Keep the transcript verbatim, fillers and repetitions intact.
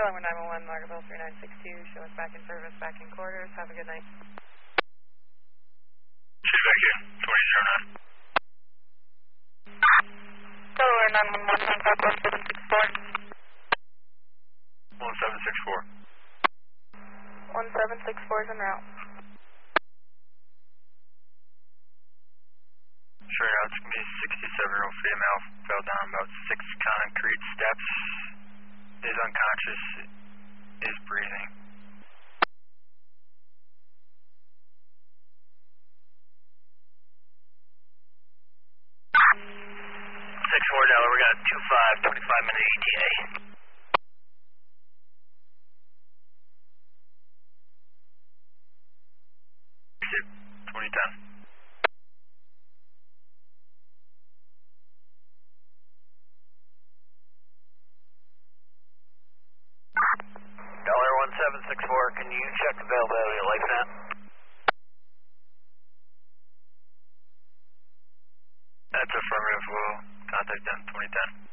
Delaware nine one one, Margaret three nine six two, show us back in service, back in quarters. Have a good night. Shoot back in, twenty zero nine. Delaware nine one one, Hancock one seven six four. one seven six four. one seven six four is en route. Sure, now it's going to be a sixty-seven year old female, fell down about six concrete steps, is unconscious, is breathing. six four Delaware, we got a two five, twenty-five minute E T A. twenty ten. Delaware one seven six four, can you check availability of LifeNet? That's affirmative, we'll contact them twenty ten.